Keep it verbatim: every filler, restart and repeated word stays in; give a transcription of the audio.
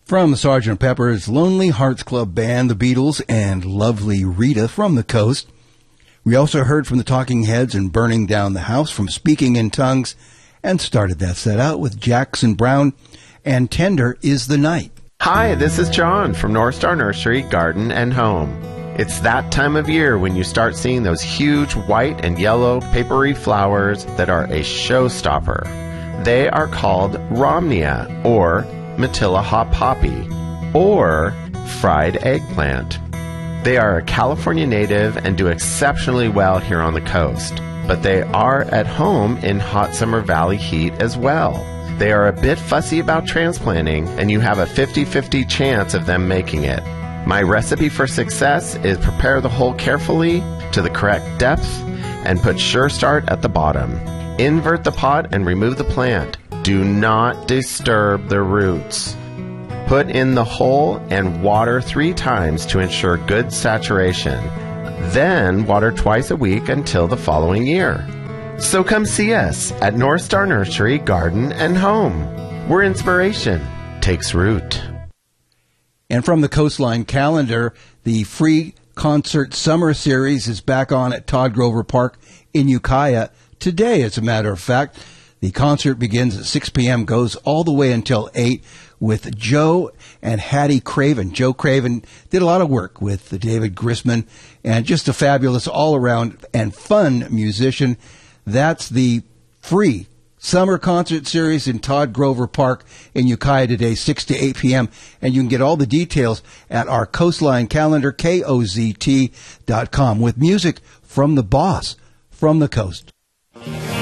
From the Sergeant Pepper's Lonely Hearts Club Band, the Beatles, and Lovely Rita from the Coast. We also heard from the Talking Heads and Burning Down the House from Speaking in Tongues, and started that set out with Jackson Browne and Tender is the Night. Hi, this is John from North Star Nursery, Garden and Home. It's that time of year when you start seeing those huge white and yellow papery flowers that are a showstopper. They are called Romnia, or Matilla hop poppy, or fried eggplant. They are a California native and do exceptionally well here on the coast, but they are at home in hot summer valley heat as well. They are a bit fussy about transplanting, and you have a fifty-fifty chance of them making it. My recipe for success is prepare the hole carefully to the correct depth and put Sure Start at the bottom. Invert the pot and remove the plant. Do not disturb the roots. Put in the hole and water three times to ensure good saturation. Then water twice a week until the following year. So come see us at North Star Nursery, Garden and Home, where inspiration takes root. And from the Coastline calendar, the free concert summer series is back on at Todd Grover Park in Ukiah today, as a matter of fact. The concert begins at six p.m., goes all the way until eight with Joe and Hattie Craven. Joe Craven did a lot of work with David Grisman and just a fabulous all-around and fun musician. That's the free summer concert series in Todd Grover Park in Ukiah today, six to eight p.m. And you can get all the details at our Coastline calendar, K O Z T dot com, with music from the boss from the coast.